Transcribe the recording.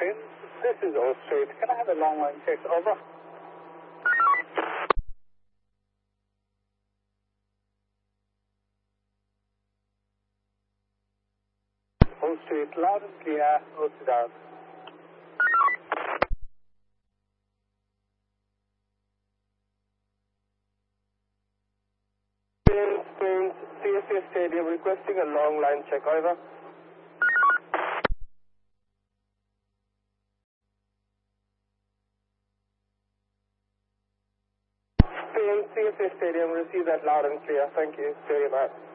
Pins, this is O Street. Can I have a long line check? Over. O Street, loud and clear. Noted out. Pins, CSA Stadium requesting a long line check. Over. CSA Stadium, receive that loud and clear. Thank you very much.